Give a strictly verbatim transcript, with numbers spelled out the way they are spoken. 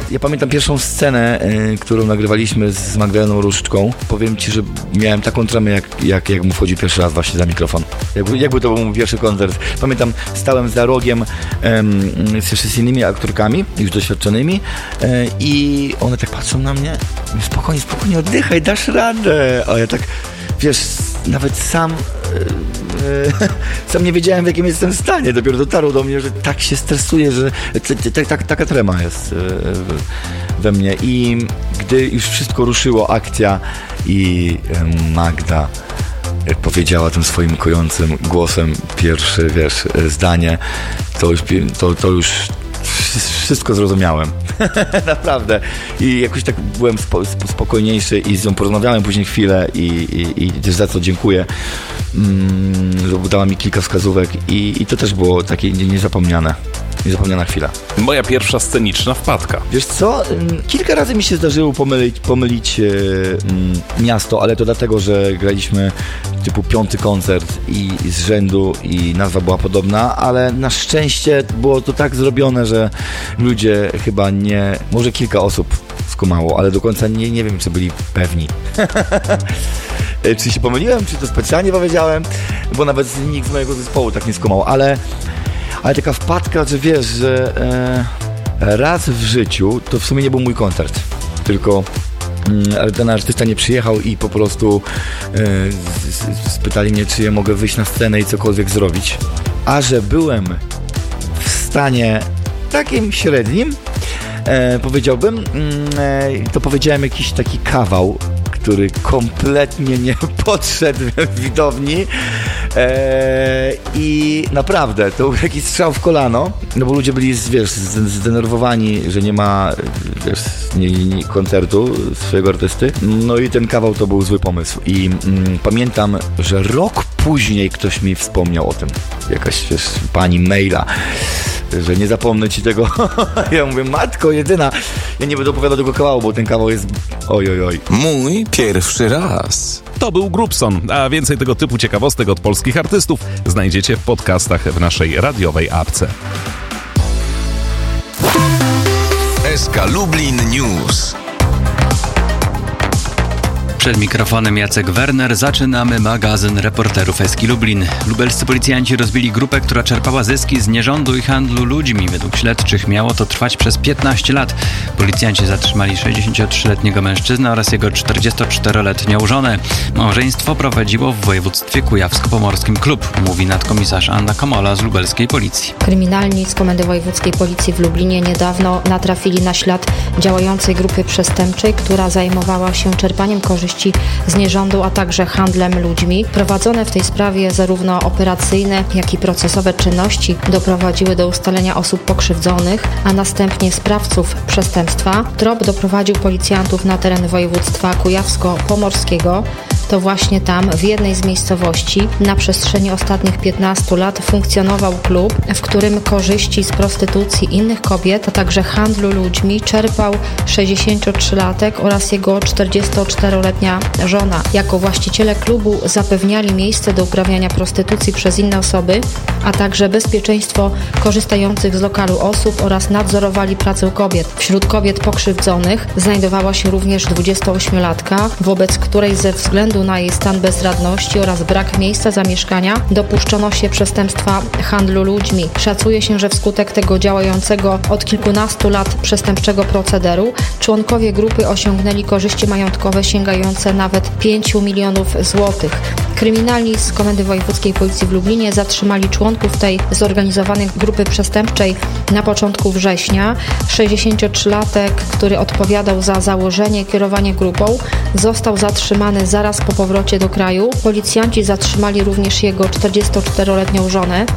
Ja pamiętam pierwszą scenę, y, którą nagrywaliśmy z Magdaleną Różczką. Powiem ci, że miałem taką tremę, jak, jak, jak mu wchodzi pierwszy raz właśnie za mikrofon. Jakby, jakby to był mój pierwszy koncert. Pamiętam, stałem za rogiem y, z jeszcze z innymi aktorkami, już doświadczonymi y, i one tak patrzą na mnie. Mówię, spokojnie, spokojnie, oddychaj, dasz radę. A ja tak, wiesz, nawet sam... Yy, sam nie wiedziałem, w jakim jestem stanie. Dopiero dotarło do mnie, że tak się stresuję, że t, t, t, t, taka trema jest yy, we mnie. I gdy już wszystko ruszyło, akcja i yy, Magda yy, powiedziała tym swoim kojącym głosem pierwsze, wiesz, zdanie, to już, to, to już wszystko zrozumiałem. Naprawdę. I jakoś tak byłem spo, spokojniejszy i z nią porozmawiałem później chwilę i, i, i też za co dziękuję. Mm, dała mi kilka wskazówek i, i to też było takie niezapomniane. Niezapomniana chwila. Moja pierwsza sceniczna wpadka. Wiesz co? Kilka razy mi się zdarzyło pomylić, pomylić e, m, miasto, ale to dlatego, że graliśmy typu piąty koncert i, i z rzędu i nazwa była podobna, ale na szczęście było to tak zrobione, że ludzie chyba nie... Może kilka osób skumało, ale do końca nie, nie wiem, czy byli pewni. Czy się pomyliłem, czy to specjalnie powiedziałem, bo nawet nikt z mojego zespołu tak nie skumał, ale... Ale taka wpadka, że wiesz, że e, raz w życiu to w sumie nie był mój koncert, tylko mm, ten artysta nie przyjechał i po prostu e, z, z, spytali mnie, czy ja mogę wyjść na scenę i cokolwiek zrobić. A że byłem w stanie takim średnim, e, powiedziałbym, mm, e, to powiedziałem jakiś taki kawał, który kompletnie nie podszedł w widowni eee, i naprawdę to był jakiś strzał w kolano, no bo ludzie byli, wiesz, zdenerwowani, że nie ma, wiesz, nie, nie, koncertu swojego artysty, no i ten kawał to był zły pomysł i mm, pamiętam, że rok później ktoś mi wspomniał o tym, jakaś, wiesz, pani maila, że nie zapomnę ci tego. Ja mówię, matko jedyna, ja nie będę opowiadał tego kawału, bo ten kawał jest oj, oj, oj. Mój pierwszy raz. To był Grubson, a więcej tego typu ciekawostek od polskich artystów znajdziecie w podcastach w naszej radiowej apce. S K Lublin News. Przed mikrofonem Jacek Werner. Zaczynamy magazyn reporterów S K Lublin. Lubelscy policjanci rozbili grupę, która czerpała zyski z nierządu i handlu ludźmi. Według śledczych miało to trwać przez piętnaście lat. Policjanci zatrzymali sześćdziesięciotrzyletniego mężczyznę oraz jego czterdziestoczteroletnią żonę. Małżeństwo prowadziło w województwie kujawsko-pomorskim klub, mówi nadkomisarz Anna Komola z lubelskiej policji. Kryminalni z Komendy Wojewódzkiej Policji w Lublinie niedawno natrafili na ślad działającej grupy przestępczej, która zajmowała się czerpaniem korzyści z nierządu, a także handlem ludźmi. Prowadzone w tej sprawie zarówno operacyjne, jak i procesowe czynności doprowadziły do ustalenia osób pokrzywdzonych, a następnie sprawców przestępstwa. Trop doprowadził policjantów na teren województwa kujawsko-pomorskiego. To właśnie tam, w jednej z miejscowości, na przestrzeni ostatnich piętnastu lat funkcjonował klub, w którym korzyści z prostytucji innych kobiet, a także handlu ludźmi czerpał sześćdziesięciotrzylatek oraz jego czterdziestoczteroletnia żona. Jako właściciele klubu zapewniali miejsce do uprawiania prostytucji przez inne osoby, a także bezpieczeństwo korzystających z lokalu osób oraz nadzorowali pracę kobiet. Wśród kobiet pokrzywdzonych znajdowała się również dwudziestoośmiolatka, wobec której ze względu na jej stan bezradności oraz brak miejsca zamieszkania dopuszczono się przestępstwa handlu ludźmi. Szacuje się, że wskutek tego działającego od kilkunastu lat przestępczego procederu członkowie grupy osiągnęli korzyści majątkowe sięgające nawet pięciu milionów złotych. Kryminalni z Komendy Wojewódzkiej Policji w Lublinie zatrzymali członków tej zorganizowanej grupy przestępczej na początku września. sześćdziesięciotrzylatek, który odpowiadał za założenie i kierowanie grupą, został zatrzymany zaraz po powrocie do kraju. Policjanci zatrzymali również jego czterdziestoczteroletnią żonę.